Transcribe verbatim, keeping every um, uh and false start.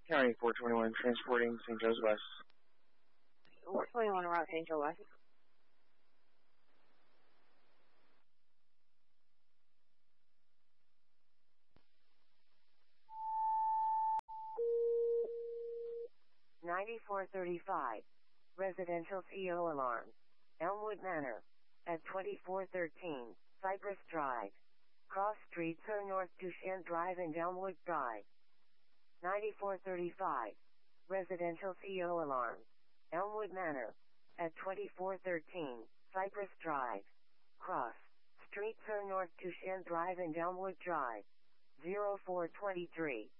County four twenty-one, transporting Saint Joe's West. four twenty-one around Saint Joe West. ninety-four thirty-five. Residential C O alarm. Elmwood Manor. At twenty-four thirteen, Cypress Drive. Cross streets are North Duchenne Drive and Elmwood Drive. ninety-four thirty-five. Residential C O alarm. Elmwood Manor. At twenty-four thirteen, Cypress Drive. Cross streets are North Duchenne Drive and Elmwood Drive. zero four twenty-three.